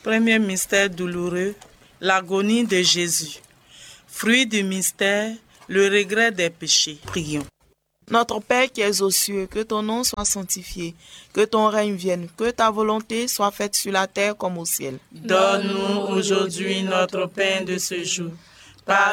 Premier mystère douloureux, l'agonie de Jésus. Fruit du mystère, le regret des péchés. Prions. Notre Père qui es aux cieux, que ton nom soit sanctifié, que ton règne vienne, que ta volonté soit faite sur la terre comme au ciel. Donne-nous aujourd'hui notre pain de ce jour. Pardonne